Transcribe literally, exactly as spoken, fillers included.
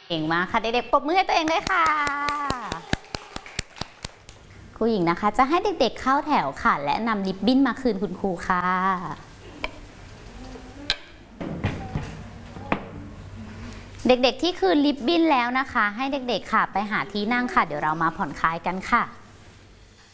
เก่งมากค่ะเด็กๆปรบมือให้ตัวเองด้วยค่ะครูหญิงนะคะจะให้เด็กๆเข้าแถวค่ะและนำริบบิ้นมาคืนคุณครูค่ะเด็กๆที่คืนริบบิ้นแล้วนะคะให้เด็กๆค่ะไปหาที่นั่งค่ะเดี๋ยวเรามาผ่อนคลายกันค่ะ